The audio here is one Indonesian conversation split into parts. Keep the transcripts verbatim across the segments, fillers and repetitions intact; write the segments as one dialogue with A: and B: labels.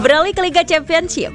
A: Beralih ke Liga Championship,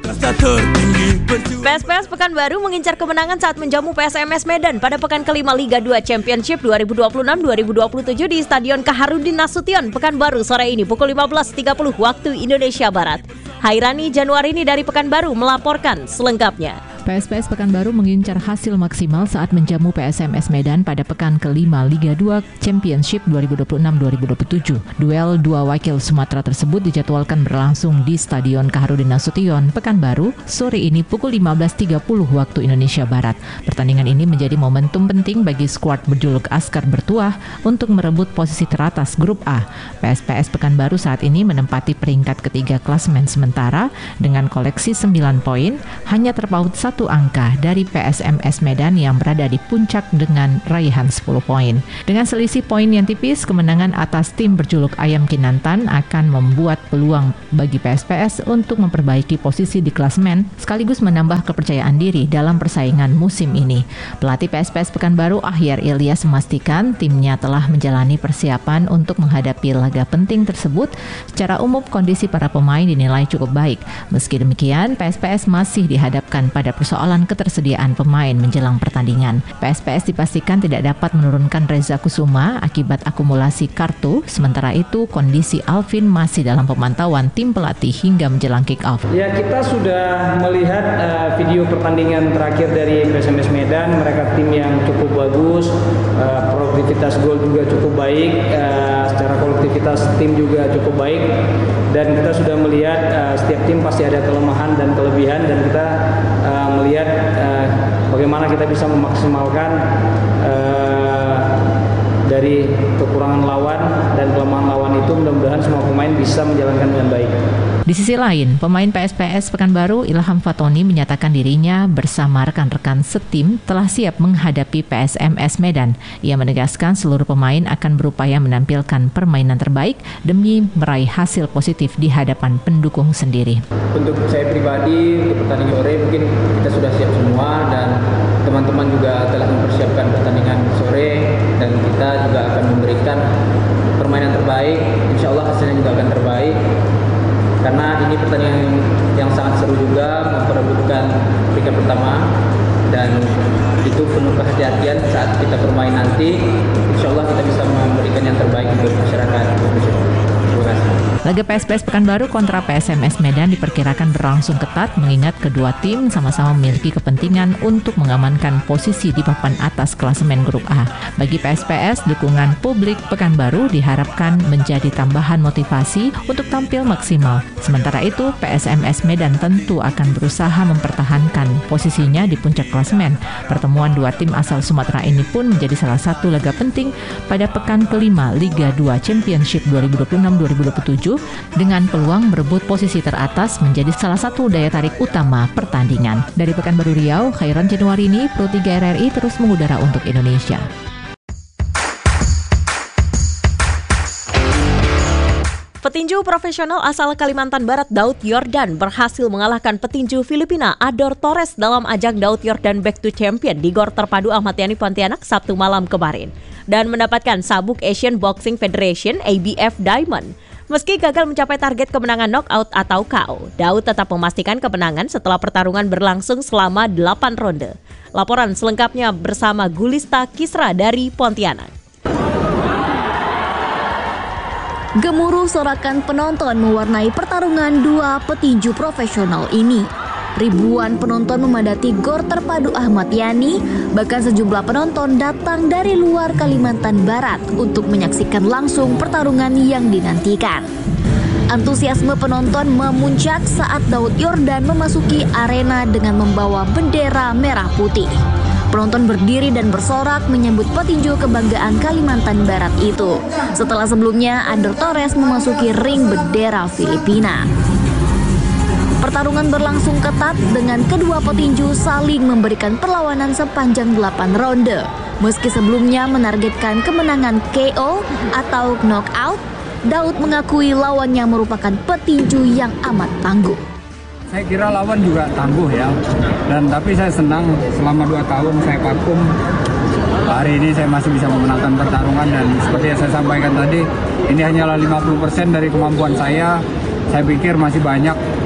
A: P S P S Pekanbaru mengincar kemenangan saat menjamu P S M S Medan pada pekan kelima Liga dua Championship dua ribu dua puluh enam dua ribu dua puluh tujuh di Stadion Kaharudin Nasution, Pekanbaru sore ini pukul lima belas tiga puluh waktu Indonesia Barat. Hairani Januarini dari Pekanbaru melaporkan selengkapnya.
B: P S P S Pekanbaru mengincar hasil maksimal saat menjamu P S M S Medan pada pekan kelima Liga dua Championship dua ribu dua puluh enam dua ribu dua puluh tujuh. Duel dua wakil Sumatera tersebut dijadwalkan berlangsung di Stadion Kaharudin Nasution, Pekanbaru, sore ini pukul lima belas tiga puluh waktu Indonesia Barat. Pertandingan ini menjadi momentum penting bagi skuad berjuluk Askar Bertuah untuk merebut posisi teratas Grup A. P S P S Pekanbaru saat ini menempati peringkat ketiga klasemen sementara dengan koleksi sembilan poin, hanya terpaut satu angka dari P S M S Medan yang berada di puncak dengan raihan sepuluh poin. Dengan selisih poin yang tipis, kemenangan atas tim berjuluk Ayam Kinantan akan membuat peluang bagi P S P S untuk memperbaiki posisi di klasemen sekaligus menambah kepercayaan diri dalam persaingan musim ini. Pelatih P S P S Pekanbaru Ahyar Ilyas memastikan timnya telah menjalani persiapan untuk menghadapi laga penting tersebut. Secara umum kondisi para pemain dinilai cukup baik. Meski demikian, P S P S masih dihadapkan pada persoalan ketersediaan pemain menjelang pertandingan. P S P S dipastikan tidak dapat menurunkan Reza Kusuma akibat akumulasi kartu, sementara itu kondisi Alvin masih dalam pemantauan tim pelatih hingga menjelang kick-off.
C: Ya, kita sudah melihat uh, video pertandingan terakhir dari P S M S Medan. Mereka tim yang cukup bagus, uh, produktivitas gol juga cukup baik, uh, secara kolektivitas tim juga cukup baik, dan kita sudah melihat uh, setiap tim pasti ada kelemahan dan kelebihan, dan kita uh, melihat uh, bagaimana kita bisa memaksimalkan uh, dari kekurangan lawan dan kelemahan lawan itu. Mudah-mudahan semua pemain bisa menjalankan dengan baik.
B: Di sisi lain, pemain P S P S Pekanbaru Ilham Fatoni menyatakan dirinya bersama rekan-rekan setim telah siap menghadapi P S M S Medan. Ia menegaskan seluruh pemain akan berupaya menampilkan permainan terbaik demi meraih hasil positif di hadapan pendukung sendiri.
D: Untuk saya pribadi, untuk pertandingan sore mungkin kita sudah siap semua, dan teman-teman juga telah mempersiapkan pertandingan sore, dan kita juga akan memberikan permainan terbaik. Insya Allah hasilnya juga akan terbaik, karena ini pertandingan yang sangat seru juga, memperebutkan peringkat pertama, dan itu penuh kehati-hatian saat kita bermain nanti. Insya Allah kita bisa memberikan yang terbaik untuk masyarakat. Terima kasih.
B: Laga P S P S Pekanbaru kontra P S M S Medan diperkirakan berlangsung ketat mengingat kedua tim sama-sama memiliki kepentingan untuk mengamankan posisi di papan atas klasemen Grup A. Bagi P S P S, dukungan publik Pekanbaru diharapkan menjadi tambahan motivasi untuk tampil maksimal. Sementara itu, P S M S Medan tentu akan berusaha mempertahankan posisinya di puncak klasemen. Pertemuan dua tim asal Sumatera ini pun menjadi salah satu laga penting pada pekan kelima Liga dua Championship dua ribu dua puluh enam dua ribu dua puluh tujuh dengan peluang merebut posisi teratas menjadi salah satu daya tarik utama pertandingan. Dari Pekanbaru Riau, Khairan Januarini, Pro tiga R R I terus mengudara untuk Indonesia.
A: Petinju profesional asal Kalimantan Barat Daud Yordan berhasil mengalahkan petinju Filipina Ador Torres dalam ajang Daud Yordan Back to Champion di Gor Terpadu Ahmad Yani Pontianak Sabtu malam kemarin dan mendapatkan sabuk Asian Boxing Federation A B F Diamond. Meski gagal mencapai target kemenangan knockout atau K O, Daud tetap memastikan kemenangan setelah pertarungan berlangsung selama delapan ronde. Laporan selengkapnya bersama Gulista Kisra dari Pontianak.
E: Gemuruh sorakan penonton mewarnai pertarungan dua petinju profesional ini. Ribuan penonton memadati Gor Terpadu Ahmad Yani, bahkan sejumlah penonton datang dari luar Kalimantan Barat untuk menyaksikan langsung pertarungan yang dinantikan. Antusiasme penonton memuncak saat Daud Yordan memasuki arena dengan membawa bendera merah putih. Penonton berdiri dan bersorak menyambut petinju kebanggaan Kalimantan Barat itu. Setelah sebelumnya Ador Torres memasuki ring bendera Filipina. Pertarungan berlangsung ketat dengan kedua petinju saling memberikan perlawanan sepanjang delapan ronde. Meski sebelumnya menargetkan kemenangan K O atau knockout, Daud mengakui lawannya merupakan petinju yang amat tangguh.
F: Saya kira lawan juga tangguh ya, dan tapi saya senang selama dua tahun saya vakum. Hari ini saya masih bisa memenangkan pertarungan, dan seperti yang saya sampaikan tadi, ini hanyalah lima puluh persen dari kemampuan saya. Saya pikir masih banyak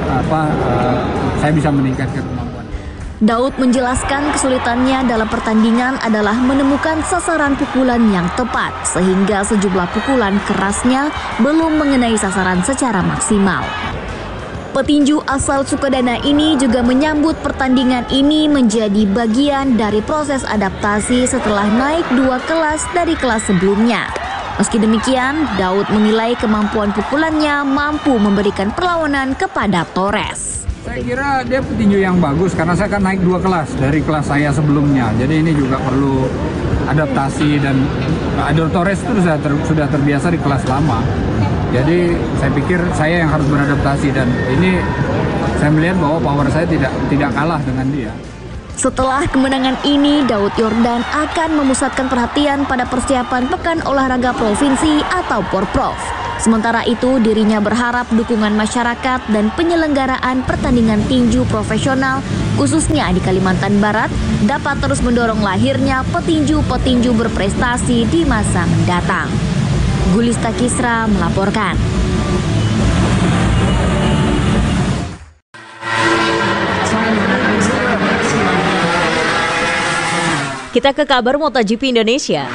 F: apa uh, saya bisa meningkatkan kemampuan.
E: Daud menjelaskan kesulitannya dalam pertandingan adalah menemukan sasaran pukulan yang tepat sehingga sejumlah pukulan kerasnya belum mengenai sasaran secara maksimal. Petinju asal Sukadana ini juga menyambut pertandingan ini menjadi bagian dari proses adaptasi setelah naik dua kelas dari kelas sebelumnya. Meski demikian, Daud menilai kemampuan pukulannya mampu memberikan perlawanan kepada Torres.
F: Saya kira dia petinju yang bagus karena saya kan naik dua kelas dari kelas saya sebelumnya. Jadi ini juga perlu adaptasi dan Ador Torres itu sudah, ter, sudah terbiasa di kelas lama. Jadi saya pikir saya yang harus beradaptasi dan ini saya melihat bahwa power saya tidak tidak kalah dengan dia.
E: Setelah kemenangan ini, Daud Yordan akan memusatkan perhatian pada persiapan Pekan Olahraga Provinsi atau Porprov. Sementara itu, dirinya berharap dukungan masyarakat dan penyelenggaraan pertandingan tinju profesional, khususnya di Kalimantan Barat, dapat terus mendorong lahirnya petinju-petinju berprestasi di masa mendatang. Gulista Kisra melaporkan.
A: Kita ke kabar MotoGP Indonesia.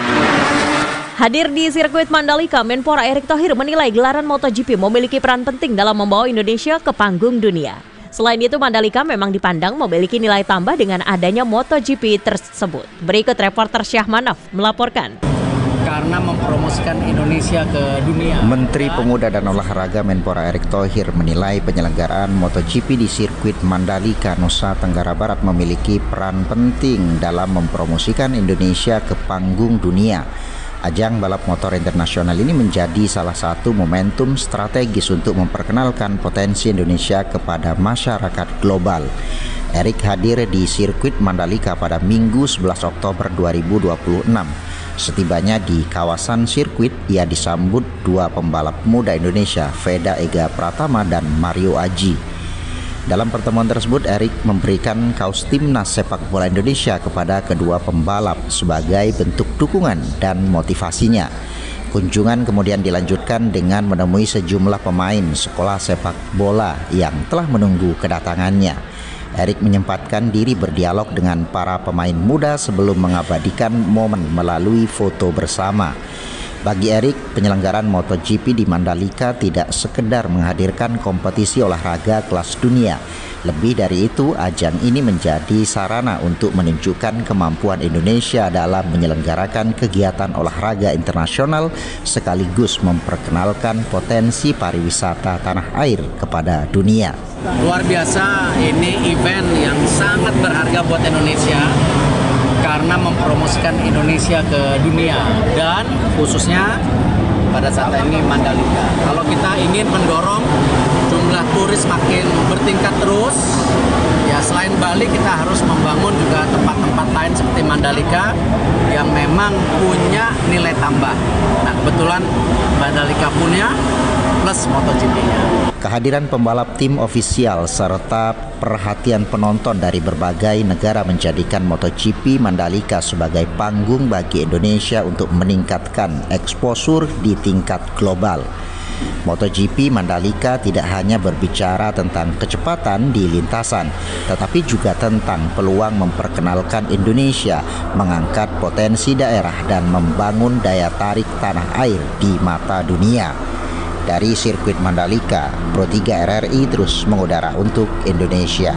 A: Hadir di sirkuit Mandalika, Menpora Erick Thohir menilai gelaran MotoGP memiliki peran penting dalam membawa Indonesia ke panggung dunia. Selain itu, Mandalika memang dipandang memiliki nilai tambah dengan adanya MotoGP tersebut. Berikut reporter Syahmanaf melaporkan.
G: Karena mempromosikan Indonesia ke dunia.
H: Menteri Pemuda dan Olahraga Menpora Erick Thohir menilai penyelenggaraan MotoGP di sirkuit Mandalika, Nusa Tenggara Barat memiliki peran penting dalam mempromosikan Indonesia ke panggung dunia. Ajang balap motor internasional ini menjadi salah satu momentum strategis untuk memperkenalkan potensi Indonesia kepada masyarakat global. Erick hadir di sirkuit Mandalika pada Minggu sebelas Oktober dua ribu dua puluh enam. Setibanya di kawasan sirkuit, ia disambut dua pembalap muda Indonesia, Veda Ega Pratama dan Mario Aji. Dalam pertemuan tersebut, Erick memberikan kaos timnas sepak bola Indonesia kepada kedua pembalap sebagai bentuk dukungan dan motivasinya. Kunjungan kemudian dilanjutkan dengan menemui sejumlah pemain sekolah sepak bola yang telah menunggu kedatangannya. Erick menyempatkan diri berdialog dengan para pemain muda sebelum mengabadikan momen melalui foto bersama. Bagi Erick, penyelenggaraan MotoGP di Mandalika tidak sekedar menghadirkan kompetisi olahraga kelas dunia. Lebih dari itu, ajang ini menjadi sarana untuk menunjukkan kemampuan Indonesia dalam menyelenggarakan kegiatan olahraga internasional sekaligus memperkenalkan potensi pariwisata tanah air kepada dunia.
G: Luar biasa, ini event yang sangat berharga buat Indonesia karena mempromosikan Indonesia ke dunia dan khususnya pada saat ini Mandalika. Kalau kita ingin mendorong jumlah turis makin bertingkat terus, ya selain Bali kita harus membangun juga tempat-tempat lain seperti Mandalika yang memang punya nilai tambah. Nah, kebetulan Mandalika punya plus MotoGP-nya.
H: Kehadiran pembalap tim ofisial serta perhatian penonton dari berbagai negara menjadikan MotoGP Mandalika sebagai panggung bagi Indonesia untuk meningkatkan eksposur di tingkat global. MotoGP Mandalika tidak hanya berbicara tentang kecepatan di lintasan, tetapi juga tentang peluang memperkenalkan Indonesia, mengangkat potensi daerah dan membangun daya tarik tanah air di mata dunia. Dari sirkuit Mandalika, Pro tiga R R I terus mengudara untuk Indonesia.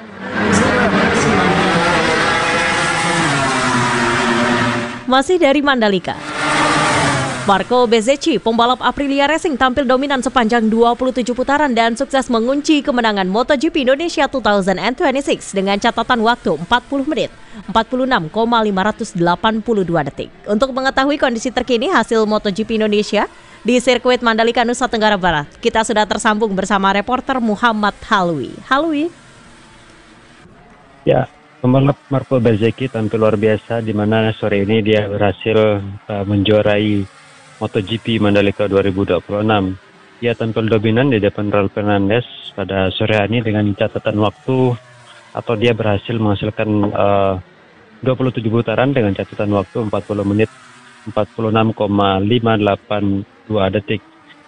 A: Masih dari Mandalika, Marco Bezzecchi, pembalap Aprilia Racing, tampil dominan sepanjang dua puluh tujuh putaran dan sukses mengunci kemenangan MotoGP Indonesia dua ribu dua puluh enam dengan catatan waktu empat puluh menit empat puluh enam koma lima delapan dua detik. Untuk mengetahui kondisi terkini hasil MotoGP Indonesia di sirkuit Mandalika, Nusa Tenggara Barat, kita sudah tersambung bersama reporter Muhammad Halwi. Halwi.
I: Ya, pembalap Marco Bezzecchi tampil luar biasa di mana sore ini dia berhasil uh, menjuarai MotoGP Mandalika dua ribu dua puluh enam. Ia tampil dominan di depan Raul Fernandez pada sore hari ini dengan catatan waktu atau dia berhasil menghasilkan uh, dua puluh tujuh putaran dengan catatan waktu empat puluh menit empat puluh enam koma lima delapan dua detik.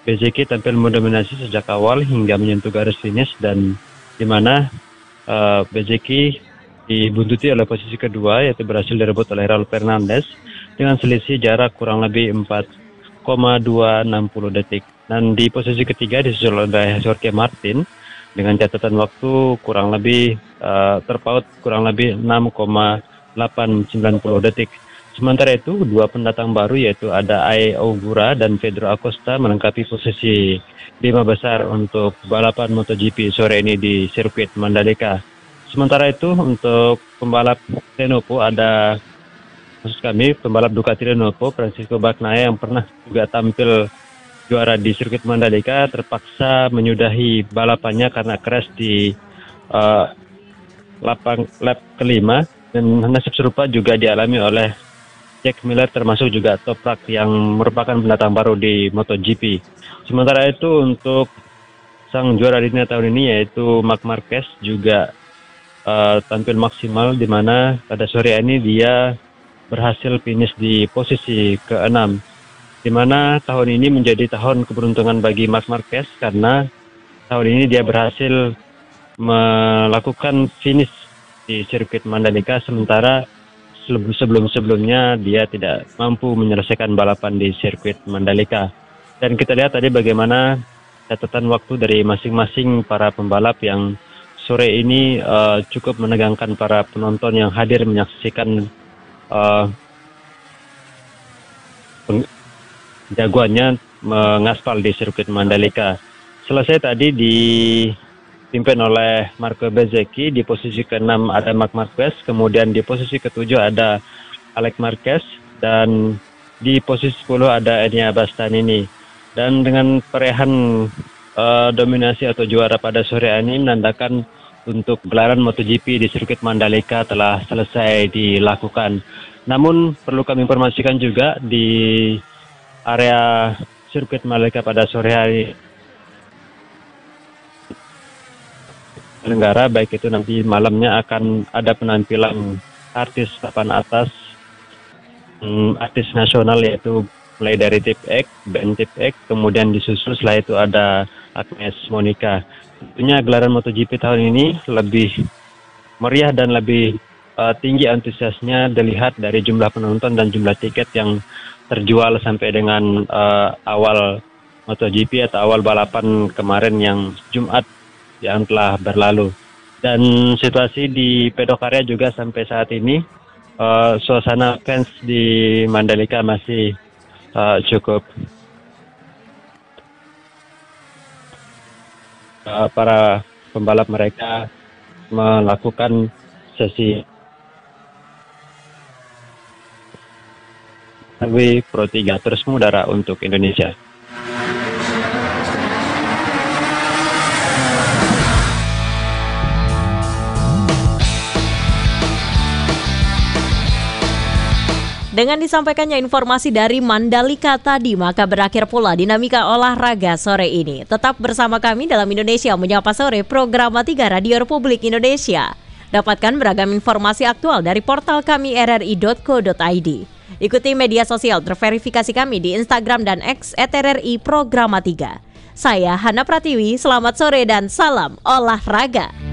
I: B Z K tampil mendominasi sejak awal hingga menyentuh garis finish, dan di mana uh, B Z K dibuntuti oleh posisi kedua, yaitu berhasil direbut oleh Raul Fernandez dengan selisih jarak kurang lebih empat koma dua enam nol detik. Dan di posisi ketiga disusul oleh Jorge Martin dengan catatan waktu kurang lebih uh, terpaut kurang lebih enam koma delapan sembilan nol detik. Sementara itu, dua pendatang baru yaitu ada Ai Ogura dan Pedro Acosta melengkapi posisi lima besar untuk balapan MotoGP sore ini di sirkuit Mandalika. Sementara itu, untuk pembalap Lenovo ada, maksud kami, pembalap Ducati Lenovo, Francisco Bagnaia yang pernah juga tampil juara di sirkuit Mandalika, terpaksa menyudahi balapannya karena crash di uh, lapang lap kelima, dan nasib serupa juga dialami oleh Jack Miller, termasuk juga Toprak yang merupakan pendatang baru di MotoGP. Sementara itu untuk sang juara dunia tahun ini yaitu Marc Marquez juga uh, tampil maksimal, di mana pada sore ini dia berhasil finish di posisi keenam, di mana tahun ini menjadi tahun keberuntungan bagi Marc Marquez karena tahun ini dia berhasil melakukan finish di sirkuit Mandalika, sementara sebelum-sebelumnya dia tidak mampu menyelesaikan balapan di sirkuit Mandalika. Dan kita lihat tadi bagaimana catatan waktu dari masing-masing para pembalap yang sore ini uh, cukup menegangkan para penonton yang hadir menyaksikan uh, jagoannya mengaspal di sirkuit Mandalika. Selesai tadi dipimpin oleh Marco Bezzecchi, di posisi keenam ada Marc Marquez, kemudian di posisi ketujuh ada Alex Marquez, dan di posisi sepuluh ada Enea Bastianini. Dan dengan perolehan uh, dominasi atau juara pada sore ini menandakan untuk gelaran MotoGP di sirkuit Mandalika telah selesai dilakukan. Namun perlu kami informasikan juga di area sirkuit Mandalika pada sore hari Tenggara, baik itu nanti malamnya akan ada penampilan artis papan atas, hmm, artis nasional yaitu mulai dari Tip X, band Tip X, kemudian disusul setelah itu ada Agnes Monica. Tentunya gelaran MotoGP tahun ini lebih meriah dan lebih uh, tinggi antusiasnya dilihat dari jumlah penonton dan jumlah tiket yang terjual sampai dengan uh, awal MotoGP atau awal balapan kemarin yang Jumat yang telah berlalu. Dan situasi di Pedok Area juga sampai saat ini uh, suasana fans di Mandalika masih uh, cukup uh, para pembalap mereka melakukan sesi W Pro tiga terus mengudara untuk Indonesia.
A: Dengan disampaikannya informasi dari Mandalika tadi, maka berakhir pula dinamika olahraga sore ini. Tetap bersama kami dalam Indonesia Menyapa Sore, program tiga Radio Republik Indonesia. Dapatkan beragam informasi aktual dari portal kami r r i dot co dot i d. Ikuti media sosial terverifikasi kami di Instagram dan X at r r i Programa tiga. Saya Hana Pratiwi, selamat sore dan salam olahraga.